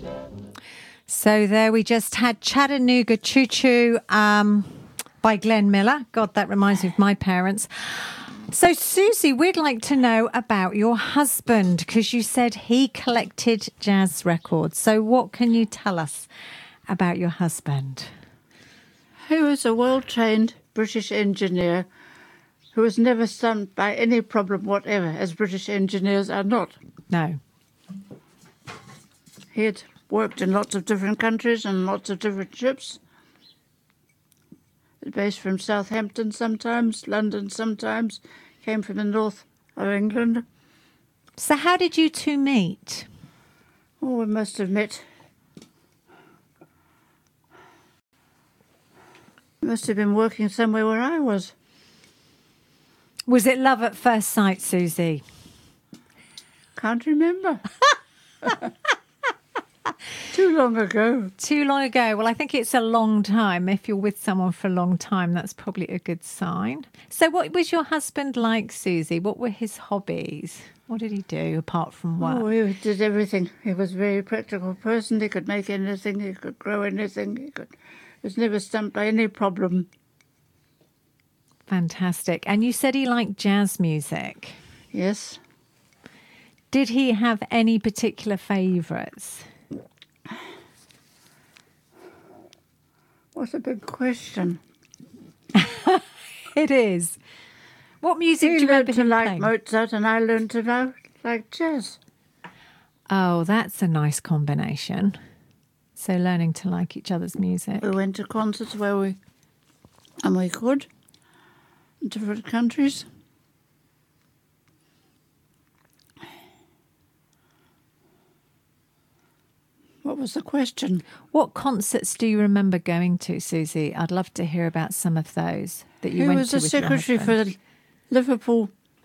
So there we just had Chattanooga Choo Choo by Glenn Miller. God, that reminds me of my parents. So, Susie, we'd like to know about your husband because you said he collected jazz records. So what can you tell us about your husband? He was a well-trained British engineer who was never stumped by any problem whatever, as British engineers are not. No. He had worked in lots of different countries and lots of different ships. Based from Southampton sometimes, London sometimes, came from the north of England. So how did you two meet? Oh, we must have met. We must have been working somewhere where I was. Was it love at first sight, Susie? Can't remember. Too long ago. Too long ago. Well, I think it's a long time. If you're with someone for a long time, that's probably a good sign. So what was your husband like, Susie? What were his hobbies? What did he do apart from work? Oh, he did everything. He was a very practical person. He could make anything. He could grow anything. He was never stumped by any problem. Fantastic. And you said he liked jazz music. Yes. Did he have any particular favourites? What a big question. It is. What music do you remember to him like playing? Mozart and I learned to like jazz. Oh, that's a nice combination. So learning to like each other's music. We went to concerts where we could, in different countries. What was the question? What concerts do you remember going to, Susie? I'd love to hear about some of those that you went to. He was the secretary for the Liverpool,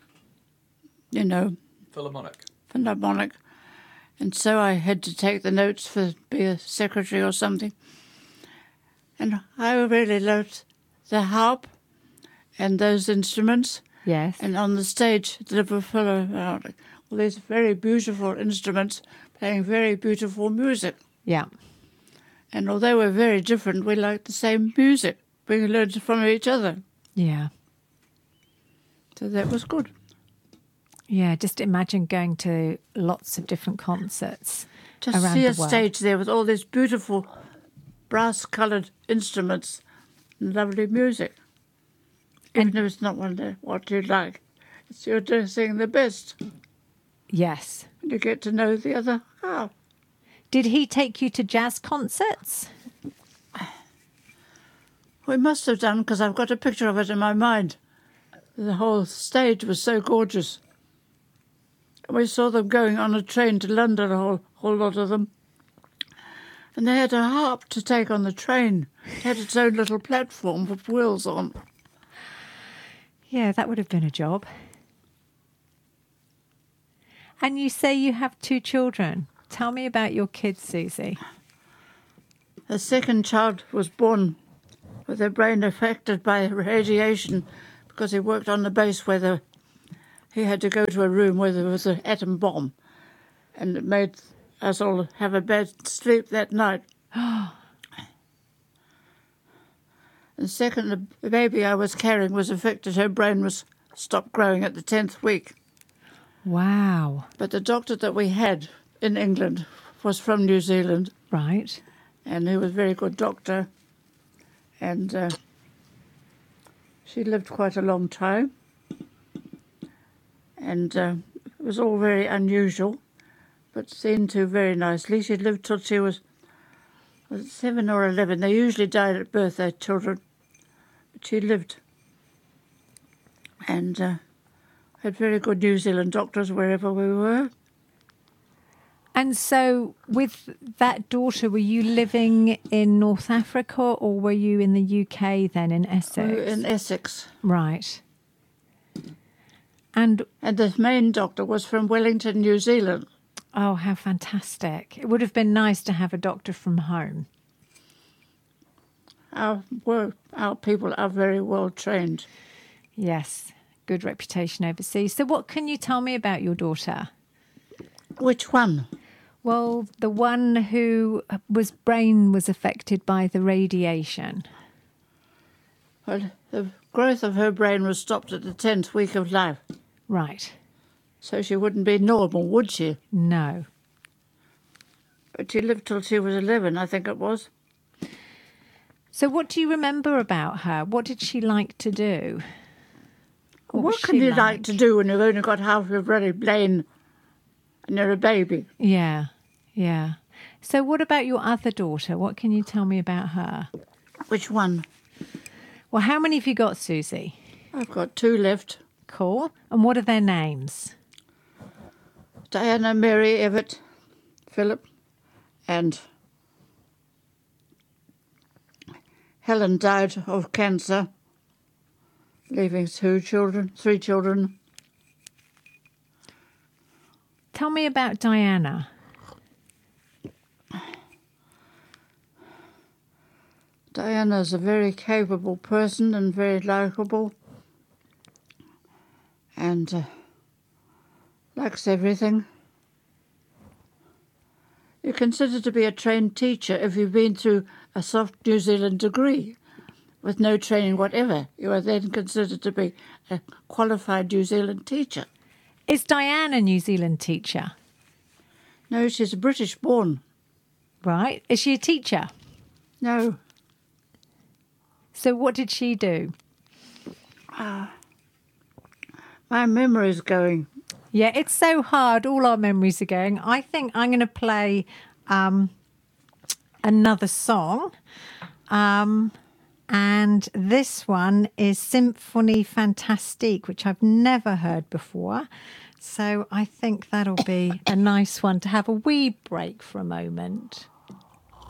Philharmonic. And so I had to take the notes for be a secretary or something. And I really loved the harp and those instruments. Yes. And on the stage, the Liverpool Philharmonic, all these very beautiful instruments playing very beautiful music. Yeah. And although we're very different, we like the same music. We learned from each other. Yeah. So that was good. Yeah, just imagine going to lots of different concerts Just around see the a world. stage there with all these beautiful brass-coloured instruments and lovely music. Even if it's not what you like, it's you're doing the best. Yes. And you get to know the other half. Did he take you to jazz concerts? We must have done, because I've got a picture of it in my mind. The whole stage was so gorgeous. We saw them going on a train to London, a whole lot of them. And they had a harp to take on the train. It had its own little platform with wheels on. Yeah, that would have been a job. And you say you have 2 children. Tell me about your kids, Susie. The second child was born with their brain affected by radiation because he worked on the base where he had to go to a room where there was an atom bomb, and it made us all have a bad sleep that night. And second, the baby I was carrying was affected. Her brain was stopped growing at the 10th week. Wow. But the doctor that we had in England was from New Zealand. Right. And he was a very good doctor. And she lived quite a long time. And it was all very unusual, but seen to very nicely. She lived till she was it 7 or 11? They usually died at birth, their children. But she lived. And had very good New Zealand doctors wherever we were. And so with that daughter, were you living in North Africa or were you in the UK then, in Essex? We were in Essex. Right. And the main doctor was from Wellington, New Zealand. Oh, how fantastic. It would have been nice to have a doctor from home. Our people are very well trained. Yes, good reputation overseas. So what can you tell me about your daughter? Which one? Well, the one who was brain was affected by the radiation. Well, the growth of her brain was stopped at the 10th week of life. Right. So she wouldn't be normal, would she? No. But she lived till she was 11, I think it was. So what do you remember about her? What did she like to do? What was can she you like to do when you've only got half your bloody brain and you're a baby? Yeah, yeah. So what about your other daughter? What can you tell me about her? Which one? Well, how many have you got, Susie? I've got 2 left. Cool. And what are their names? Diana, Mary, Everett, Philip, and Helen died of cancer, leaving 3 children. Tell me about Diana. Diana's a very capable person and very likeable, and likes everything. You're considered to be a trained teacher if you've been through a soft New Zealand degree. With no training whatever, you are then considered to be a qualified New Zealand teacher. Is Diane a New Zealand teacher? No, she's British born. Right. Is she a teacher? No. So what did she do? My memory's going. Yeah, it's so hard. All our memories are going. I think I'm going to play another song. And this one is Symphonie Fantastique, which I've never heard before. So I think that'll be a nice one to have a wee break for a moment.